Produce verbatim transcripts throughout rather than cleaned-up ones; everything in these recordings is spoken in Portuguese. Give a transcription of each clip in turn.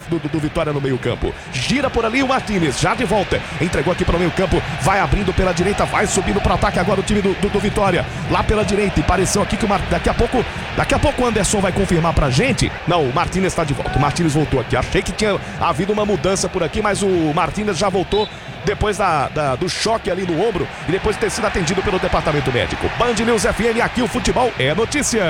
do, do, do Vitória no meio campo. Gira por ali o Martínez, já de volta. Entregou aqui para o meio campo, vai abrindo pela direita, vai subindo para o ataque agora o time do, do, do Vitória. Lá pela direita, e pareceu aqui que o Mar... daqui a pouco, daqui a pouco o Anderson vai confirmar pra gente. Não, o Martínez está de volta, o Martínez voltou aqui. Achei que tinha havido uma mudança por aqui, mas o Martínez já voltou depois da, da, do choque ali no ombro e depois de ter sido atendido pelo departamento médico. Band News F M, aqui o futebol é notícia.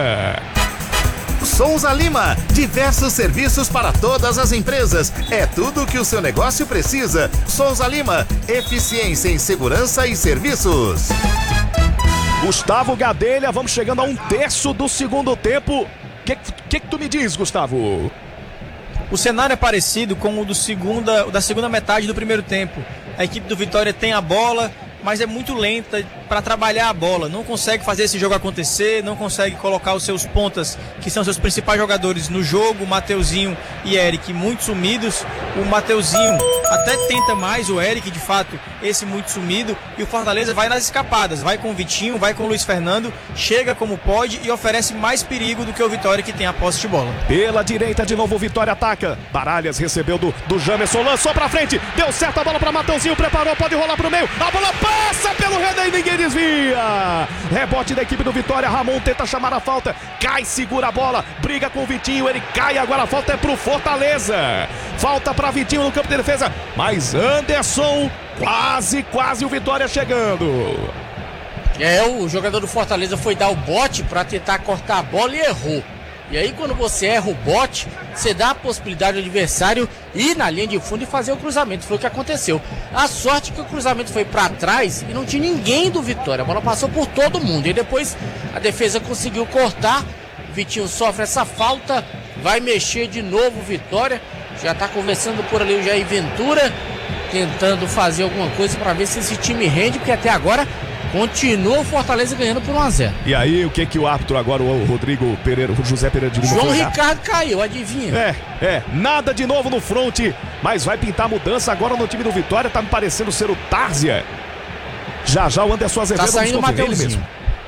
Souza Lima, diversos serviços para todas as empresas. É tudo o que o seu negócio precisa. Souza Lima, eficiência em segurança e serviços. Gustavo Gadelha, vamos chegando a um terço do segundo tempo. O que, que, que tu me diz, Gustavo? O cenário é parecido com o do segunda, da segunda metade do primeiro tempo. A equipe do Vitória tem a bola, mas é muito lenta para trabalhar a bola. Não consegue fazer esse jogo acontecer, não consegue colocar os seus pontas, que são seus principais jogadores, no jogo. Mateuzinho e Eric muito sumidos. O Mateuzinho até tenta mais, o Eric, de fato, esse muito sumido. E o Fortaleza vai nas escapadas, vai com o Vitinho, vai com o Luiz Fernando, chega como pode e oferece mais perigo do que o Vitória, que tem a posse de bola. Pela direita de novo o Vitória ataca. Baralhas recebeu do, do Jamerson, lançou pra frente, deu certo a bola pra Mateuzinho, preparou, pode rolar pro meio. A bola passa pelo Renan e ninguém desvia. Rebote da equipe do Vitória, Ramon tenta chamar a falta, cai, segura a bola, briga com o Vitinho, ele cai, agora a falta é pro Fortaleza. Falta pra Vitinho no campo de defesa, mas Anderson, quase, quase o Vitória chegando. É, o jogador do Fortaleza foi dar o bote pra tentar cortar a bola e errou. E aí quando você erra o bote, você dá a possibilidade ao adversário ir na linha de fundo e fazer o cruzamento. Foi o que aconteceu. A sorte é que o cruzamento foi para trás e não tinha ninguém do Vitória. A bola passou por todo mundo. E depois a defesa conseguiu cortar. Vitinho sofre essa falta. Vai mexer de novo o Vitória. Já está conversando por ali o Jair Ventura, tentando fazer alguma coisa para ver se esse time rende, porque até agora continua o Fortaleza ganhando por um a zero. E aí, o que que o árbitro agora, o Rodrigo Pereira, o José Pereira de Lima, João Ricardo caiu, adivinha? É, é, nada de novo no fronte, mas vai pintar mudança agora no time do Vitória, tá me parecendo ser o Tárzia. Já já o Anderson Azevedo, tá saindo o Mateuzinho.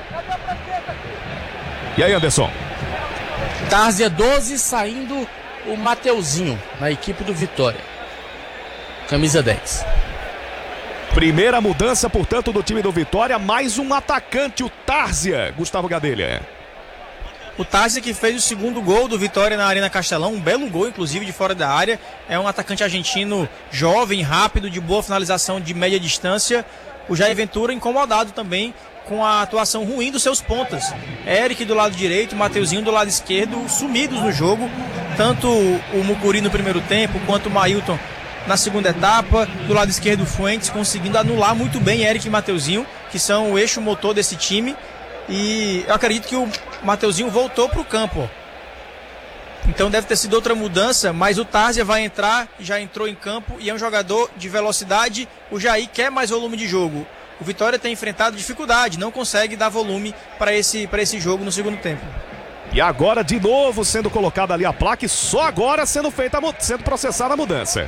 E aí, Anderson? Tárzia doze, saindo o Mateuzinho na equipe do Vitória. Camisa dez. Primeira mudança, portanto, do time do Vitória, mais um atacante, o Tárzia, Gustavo Gadelha. O Tárzia, que fez o segundo gol do Vitória na Arena Castelão, um belo gol, inclusive, de fora da área. É um atacante argentino jovem, rápido, de boa finalização de média distância. O Jair Ventura incomodado também com a atuação ruim dos seus pontas. Eric do lado direito, Mateuzinho do lado esquerdo, sumidos no jogo. Tanto o Mucuri no primeiro tempo, quanto o Mailton na segunda etapa. Do lado esquerdo, Fuentes conseguindo anular muito bem Eric e Mateuzinho, que são o eixo motor desse time. E eu acredito que o Mateuzinho voltou para o campo. Então deve ter sido outra mudança, mas o Tárzia vai entrar, já entrou em campo e é um jogador de velocidade. O Jair quer mais volume de jogo. O Vitória tem enfrentado dificuldade, não consegue dar volume para esse, para esse jogo no segundo tempo. E agora de novo sendo colocada ali a placa e só agora sendo feita, sendo processada a mudança.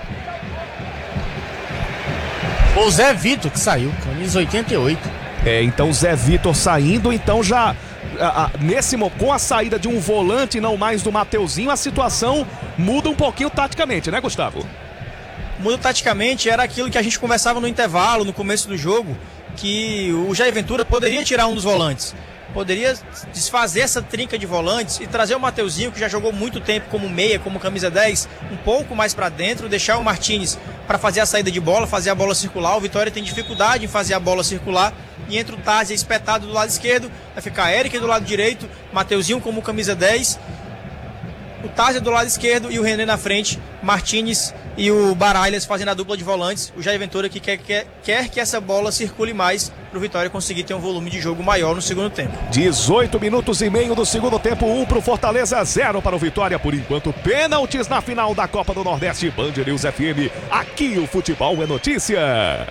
O Zé Vitor que saiu, camisa oitenta e oito. É, então Zé Vitor saindo, então já a, a, nesse, com a saída de um volante, não mais do Mateuzinho, a situação muda um pouquinho taticamente, né, Gustavo? Muda taticamente, era aquilo que a gente conversava no intervalo, no começo do jogo, que o Jair Ventura poderia tirar um dos volantes. Poderia desfazer essa trinca de volantes e trazer o Mateuzinho, que já jogou muito tempo como meia, como camisa dez, um pouco mais para dentro, deixar o Martínez para fazer a saída de bola, fazer a bola circular. O Vitória tem dificuldade em fazer a bola circular. E entre o Tárzia espetado do lado esquerdo, vai ficar Eric do lado direito, Mateuzinho como camisa dez, o Tárzia do lado esquerdo e o René na frente, Martínez e o Baralhas fazendo a dupla de volantes. O Jair Ventura que quer, quer, quer que essa bola circule mais para o Vitória conseguir ter um volume de jogo maior no segundo tempo. dezoito minutos e meio do segundo tempo, um para o Fortaleza, zero para o Vitória. Por enquanto, pênaltis na final da Copa do Nordeste. Band News F M, aqui o futebol é notícia.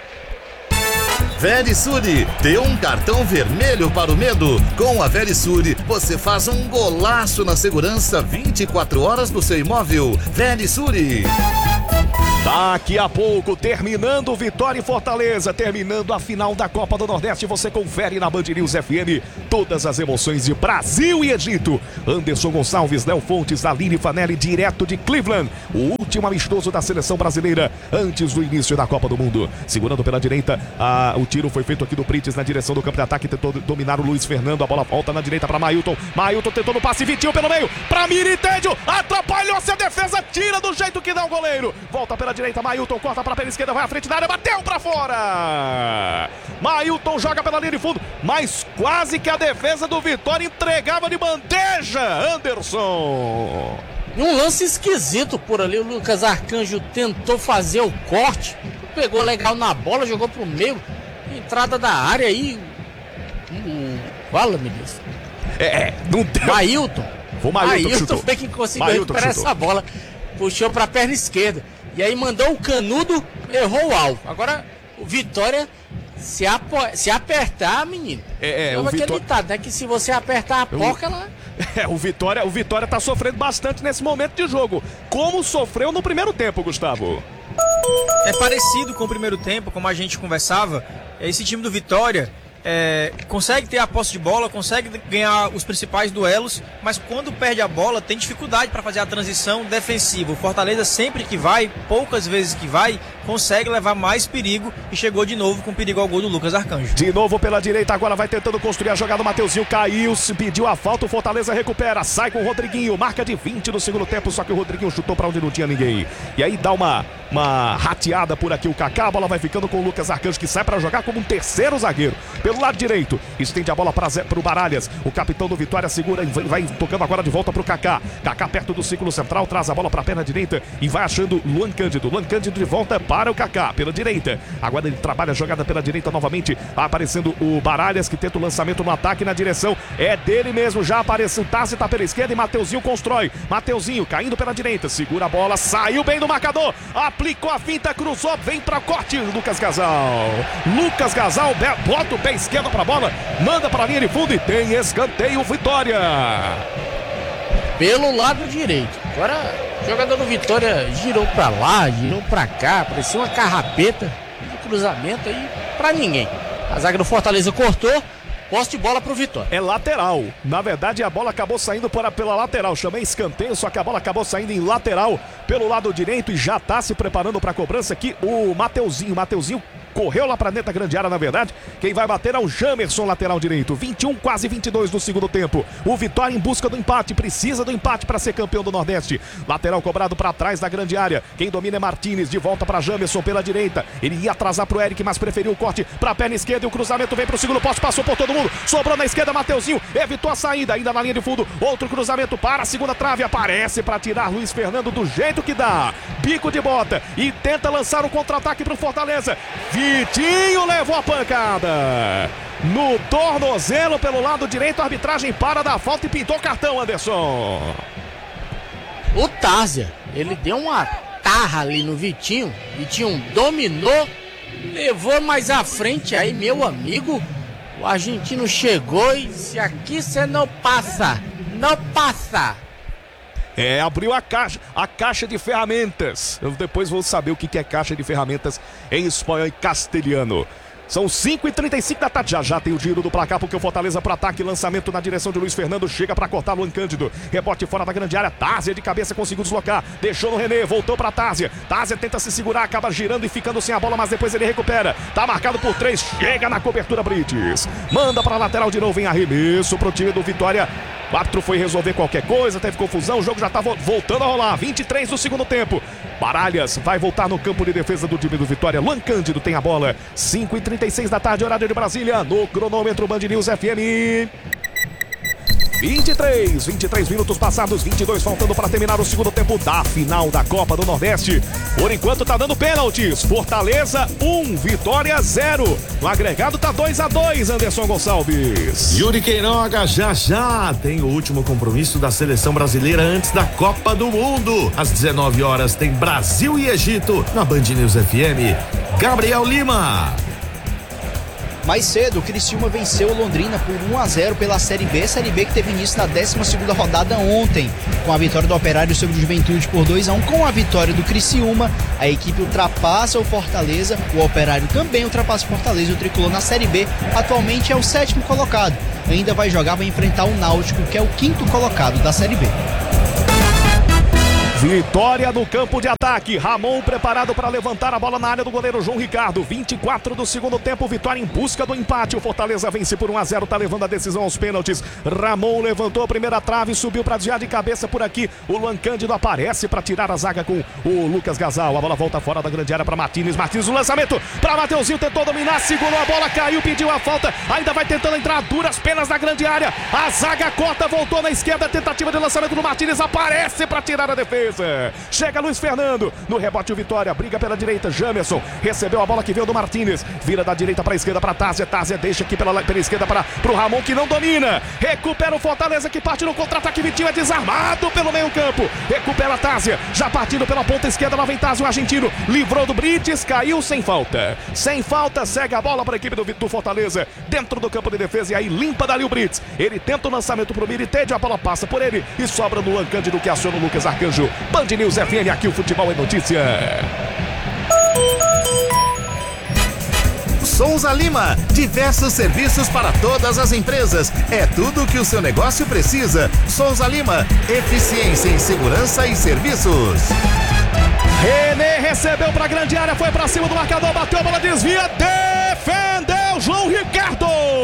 Verisure, dê um cartão vermelho para o medo. Com a Verisure, você faz um golaço na segurança vinte e quatro horas do seu imóvel. Verisure. Daqui a pouco, terminando Vitória e Fortaleza, terminando a final da Copa do Nordeste, você confere na Band News F M todas as emoções de Brasil e Egito. Anderson Gonçalves, Léo Fontes, Aline Fanelli, direto de Cleveland, o último amistoso da seleção brasileira antes do início da Copa do Mundo. Segurando pela direita, a, o tiro foi feito aqui do Prites na direção do campo de ataque, tentou dominar o Luiz Fernando, a bola volta na direita para Mailton, Mailton tentou no passe, Vitinho pelo meio, para Miritêndio, atrapalhou-se a defesa, tira do jeito que dá o goleiro, volta pela direita, Mailton corta para a perna esquerda, vai à frente da área, bateu para fora. Mailton joga pela linha de fundo, mas quase que a defesa do Vitória entregava de bandeja, Anderson. Um lance esquisito por ali, o Lucas Arcanjo tentou fazer o corte, pegou legal na bola, jogou pro meio, entrada da área aí. Hum, fala, me Deus. É, não deu. Mailton. Foi o Mailton, Mailton foi quem conseguiu Mailton recuperar chutou. essa bola, puxou pra perna esquerda. E aí mandou o canudo, errou o alvo. Agora o Vitória, se, apo... se apertar, menino. É, é, eu o Vitória... acreditado, né? Que se você apertar a porca, ela... É, o Vitória, o Vitória tá sofrendo bastante nesse momento de jogo. Como sofreu no primeiro tempo, Gustavo? É parecido com o primeiro tempo, como a gente conversava. Esse time do Vitória é, consegue ter a posse de bola, consegue ganhar os principais duelos, mas quando perde a bola tem dificuldade para fazer a transição defensiva. O Fortaleza sempre que vai, poucas vezes que vai, consegue levar mais perigo e chegou de novo com perigo ao gol do Lucas Arcanjo. De novo pela direita, agora vai tentando construir a jogada, o Mateuzinho caiu, se pediu a falta, o Fortaleza recupera, sai com o Rodriguinho, marca de vinte no segundo tempo, só que o Rodriguinho chutou para onde não tinha ninguém. E aí dá uma, uma rateada por aqui o Kaká, a bola vai ficando com o Lucas Arcanjo, que sai para jogar como um terceiro zagueiro. Pelo lado direito, estende a bola para o Baralhas, o capitão do Vitória segura e vai, vai tocando agora de volta para o Kaká. Kaká perto do círculo central, traz a bola para a perna direita e vai achando Luan Cândido. Luan Cândido de volta para o Kaká, pela direita. Agora ele trabalha a jogada pela direita novamente, aparecendo o Baralhas, que tenta o lançamento no ataque na direção. É dele mesmo, já apareceu o Tassi, tá pela esquerda e Mateuzinho constrói. Mateuzinho caindo pela direita, segura a bola, saiu bem do marcador, aplicou a finta, cruzou, vem para corte, Lucas Gasal. Lucas Gasal bota o pé esquerdo para a bola, manda para a linha de fundo e tem escanteio, Vitória. Pelo lado direito. Agora o jogador do Vitória girou pra lá, girou pra cá, parecia uma carrapeta de cruzamento aí pra ninguém. A zaga do Fortaleza cortou, posse de bola pro Vitória. É lateral. Na verdade, a bola acabou saindo por, pela lateral. Chamei escanteio, só que a bola acabou saindo em lateral pelo lado direito e já tá se preparando pra cobrança aqui o Mateuzinho. Mateuzinho correu lá pra dentro da grande área, na verdade. Quem vai bater é o Jamerson, lateral direito. vinte e um, quase vinte e dois do segundo tempo. O Vitória em busca do empate, precisa do empate para ser campeão do Nordeste. Lateral cobrado para trás da grande área. Quem domina é Martínez, de volta para Jamerson pela direita. Ele ia atrasar pro Eric, mas preferiu o corte para a perna esquerda e o cruzamento vem pro segundo poste, passou por todo mundo. Sobrou na esquerda, Mateuzinho, evitou a saída, ainda na linha de fundo. Outro cruzamento para a segunda trave, aparece para tirar Luiz Fernando do jeito que dá. Bico de bota e tenta lançar o contra-ataque pro Fortaleza. Vitinho levou a pancada no tornozelo pelo lado direito, a arbitragem para da falta e pintou cartão, Anderson. O Tárzia, ele deu uma tarra ali no Vitinho, Vitinho dominou, levou mais à frente, aí meu amigo, o argentino chegou e disse: aqui você não passa, não passa. É, abriu a caixa, a caixa de ferramentas. Eu depois vou saber o que é caixa de ferramentas em espanhol e castelhano. São cinco e trinta e cinco da tarde, já já tem o giro do placar, porque o Fortaleza para ataque, lançamento na direção de Luiz Fernando, chega para cortar Luan Cândido, rebote fora da grande área, Tárzia de cabeça conseguiu deslocar, deixou no René, voltou para Tárzia, Tárzia tenta se segurar, acaba girando e ficando sem a bola, mas depois ele recupera, tá marcado por três, chega na cobertura Brites, manda para lateral de novo em arremesso pro time do Vitória. O árbitro foi resolver qualquer coisa, teve confusão, o jogo já tá voltando a rolar, vinte e três do segundo tempo. Baralhas vai voltar no campo de defesa do time do Vitória. Luan Cândido tem a bola. cinco e trinta e seis da tarde, horário de Brasília, no cronômetro Band News F M. vinte e três, vinte e três minutos passados, vinte e dois faltando para terminar o segundo tempo da final da Copa do Nordeste. Por enquanto tá dando pênaltis. Fortaleza um, Vitória zero. No agregado tá dois a dois, Anderson Gonçalves. Yuri Queiroga já já tem o último compromisso da seleção brasileira antes da Copa do Mundo. Às dezenove horas tem Brasil e Egito na Band News F M. Gabriel Lima. Mais cedo, o Criciúma venceu o Londrina por um a zero pela Série B, Série B que teve início na décima segunda rodada ontem, com a vitória do Operário sobre o Juventude por dois a um. Com a vitória do Criciúma, a equipe ultrapassa o Fortaleza, o Operário também ultrapassa o Fortaleza, o Tricolor na Série B, atualmente é o sétimo colocado, ainda vai jogar, vai enfrentar o Náutico, que é o quinto colocado da Série B. Vitória no campo de ataque. Ramon preparado para levantar a bola na área do goleiro João Ricardo. vinte e quatro do segundo tempo. Vitória em busca do empate. O Fortaleza vence por um a zero. Tá levando a decisão aos pênaltis. Ramon levantou a primeira trave. Subiu para desviar de cabeça por aqui. O Luan Cândido aparece para tirar a zaga com o Lucas Gasal. A bola volta fora da grande área para Martins. Martins no lançamento para Mateuzinho. Tentou dominar. Segurou a bola. Caiu. Pediu a falta. Ainda vai tentando entrar duras penas na grande área. A zaga corta. Voltou na esquerda. Tentativa de lançamento do Martins. Aparece para tirar a defesa. Chega Luiz Fernando, no rebote o Vitória, briga pela direita, Jamerson, recebeu a bola que veio do Martínez, vira da direita para a esquerda para Tárzia, Tárzia deixa aqui pela, pela esquerda para o Ramon, que não domina, recupera o Fortaleza, que parte no contra-ataque, Vitinho é desarmado pelo meio campo, recupera a Tárzia, já partindo pela ponta esquerda, lá vem Tárzia, o argentino, livrou do Brites, caiu sem falta, sem falta, segue a bola para a equipe do, do Fortaleza, dentro do campo de defesa, e aí limpa dali o Brites, ele tenta o lançamento para o Miritede, a bola passa por ele, e sobra no Luan Cândido, que aciona o Lucas Arcanjo. Band News F M, aqui o futebol é notícia. Souza Lima, diversos serviços para todas as empresas. É tudo o que o seu negócio precisa. Souza Lima, eficiência em segurança e serviços. René recebeu para a grande área, foi para cima do marcador, bateu a bola, desvia, defendeu João Ricardo.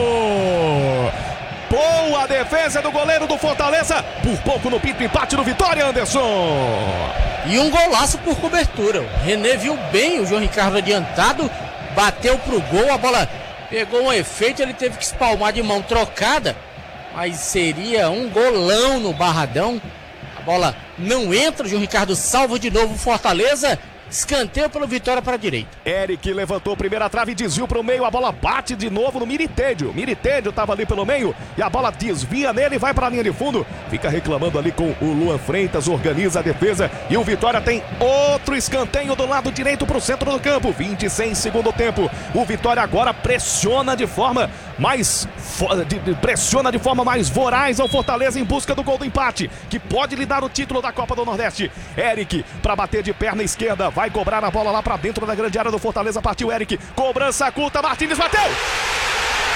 Boa defesa do goleiro do Fortaleza, por pouco no pinto, empate do Vitória, Anderson. E um golaço por cobertura. O René viu bem o João Ricardo adiantado, bateu pro gol, a bola pegou um efeito, ele teve que espalmar de mão trocada, mas seria um golão no Barradão. A bola não entra, o João Ricardo salva de novo o Fortaleza. Escanteio pelo Vitória para a direita. Eric levantou a primeira trave, desviou para o meio, a bola bate de novo no Miritêdio. Miritêdio estava ali pelo meio e a bola desvia nele e vai para a linha de fundo. Fica reclamando ali com o Luan Freitas, organiza a defesa e o Vitória tem outro escanteio do lado direito para o centro do campo. vinte e seis segundo tempo. O Vitória agora pressiona de forma mais de, de, pressiona de forma mais voraz ao Fortaleza em busca do gol do empate, que pode lhe dar o título da Copa do Nordeste. Eric para bater de perna esquerda, vai cobrar a bola lá para dentro da grande área do Fortaleza, partiu Eric, cobrança curta, Martins bateu!